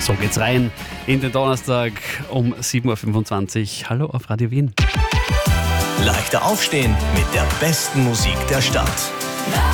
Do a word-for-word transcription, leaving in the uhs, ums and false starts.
So geht's rein in den Donnerstag um sieben Uhr fünfundzwanzig. Hallo auf Radio Wien. Leichter aufstehen mit der besten Musik der Stadt.